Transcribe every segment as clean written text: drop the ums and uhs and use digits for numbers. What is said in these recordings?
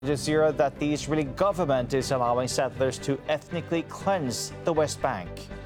Al Jazeera that the Israeli government is allowing settlers to ethnically cleanse the West Bank.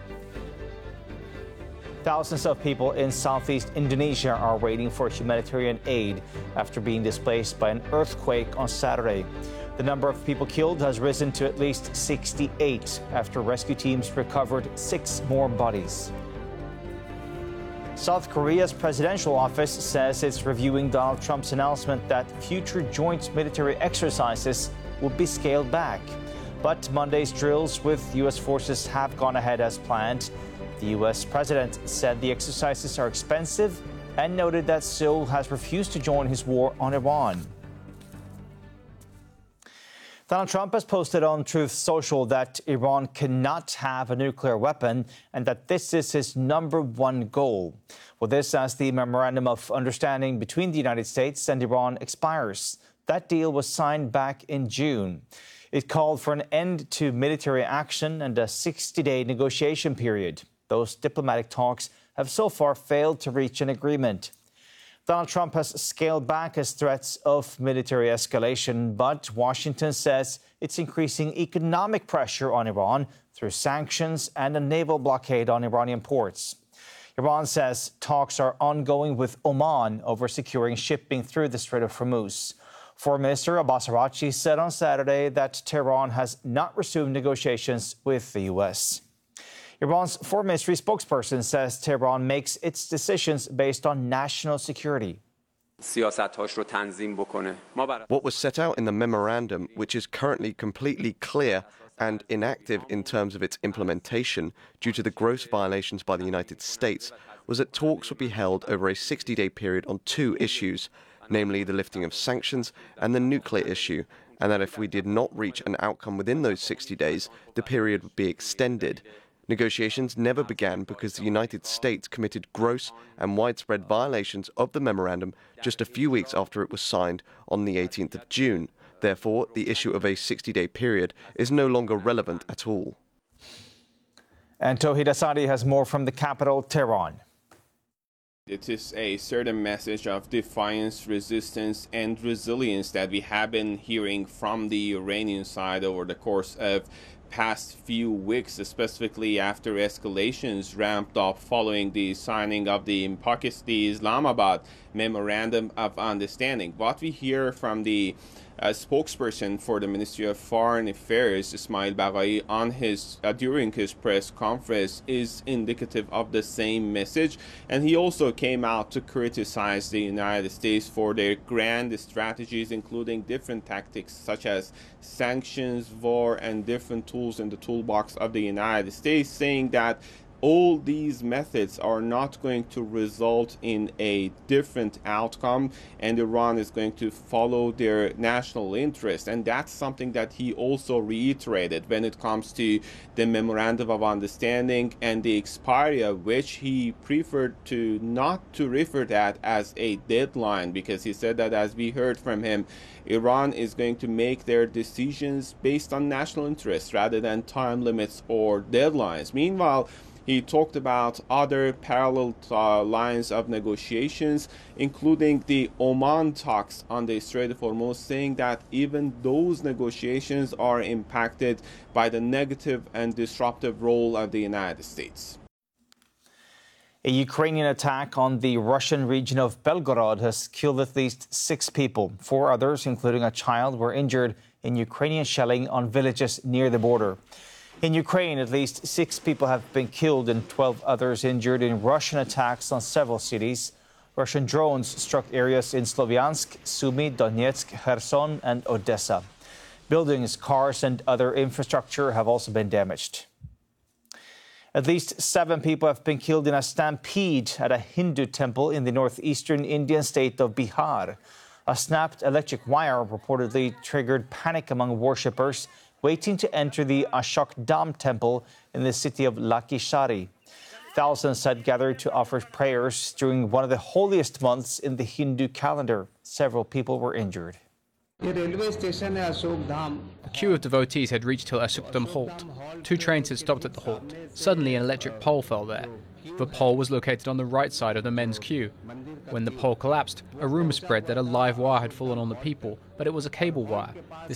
Thousands of people in southeast Indonesia are waiting for humanitarian aid after being displaced by an earthquake on Saturday. The number of people killed has risen to at least 68 after rescue teams recovered 6 more bodies. South Korea's presidential office says it's reviewing Donald Trump's announcement that future joint military exercises will be scaled back. But Monday's drills with U.S. forces have gone ahead as planned. The U.S. president said the exercises are expensive and noted that Seoul has refused to join his war on Iran. Donald Trump has posted on Truth Social that Iran cannot have a nuclear weapon and that this is his #1 goal. Well, this as the Memorandum of Understanding between the United States and Iran expires. That deal was signed back in June. It called for an end to military action and a 60-day negotiation period. Those diplomatic talks have so far failed to reach an agreement. Donald Trump has scaled back his threats of military escalation, but Washington says it's increasing economic pressure on Iran through sanctions and a naval blockade on Iranian ports. Iran says talks are ongoing with Oman over securing shipping through the Strait of Hormuz. Foreign Minister Abbas Araghchi said on Saturday that Tehran has not resumed negotiations with the U.S. Iran's Foreign Ministry spokesperson says Tehran makes its decisions based on national security. What was set out in the memorandum, which is currently completely clear and inactive in terms of its implementation due to the gross violations by the United States, was that talks would be held over a 60-day period on 2 issues, namely the lifting of sanctions and the nuclear issue, and that if we did not reach an outcome within those 60 days, the period would be extended. Negotiations never began because the United States committed gross and widespread violations of the memorandum just a few weeks after it was signed on the 18th of June. Therefore, the issue of a 60-day period is no longer relevant at all. And Tauhid Asadi has more from the capital, Tehran. It is a certain message of defiance, resistance, and resilience that we have been hearing from the Iranian side over the course of past few weeks, specifically after escalations ramped up following the signing of the Islamabad Memorandum of Understanding. What we hear from the spokesperson for the Ministry of Foreign Affairs, Ismail Baghai, on during his press conference is indicative of the same message, and he also came out to criticize the United States for their grand strategies, including different tactics such as sanctions, war, and different tools in the toolbox of the United States, saying that all these methods are not going to result in a different outcome, and Iran is going to follow their national interest. And that's something that he also reiterated when it comes to the Memorandum of Understanding and the expiry of which he preferred to not to refer that as a deadline, because he said that, as we heard from him, Iran is going to make their decisions based on national interests rather than time limits or deadlines. Meanwhile, he talked about other parallel lines of negotiations, including the Oman talks on the Strait of Hormuz, saying that even those negotiations are impacted by the negative and disruptive role of the United States. A Ukrainian attack on the Russian region of Belgorod has killed at least 6 people. 4 others, including a child, were injured in Ukrainian shelling on villages near the border. In Ukraine, at least 6 people have been killed and 12 others injured in Russian attacks on several cities. Russian drones struck areas in Sloviansk, Sumy, Donetsk, Kherson, and Odessa. Buildings, cars, and other infrastructure have also been damaged. At least 7 people have been killed in a stampede at a Hindu temple in the northeastern Indian state of Bihar. A snapped electric wire reportedly triggered panic among worshippers waiting to enter the Ashok Dham temple in the city of Lakshari. Thousands had gathered to offer prayers during one of the holiest months in the Hindu calendar. Several people were injured. A queue of devotees had reached till Ashok Dham halt. 2 trains had stopped at the halt. Suddenly, an electric pole fell there. The pole was located on the right side of the men's queue. When the pole collapsed, a rumour spread that a live wire had fallen on the people, but it was a cable wire. This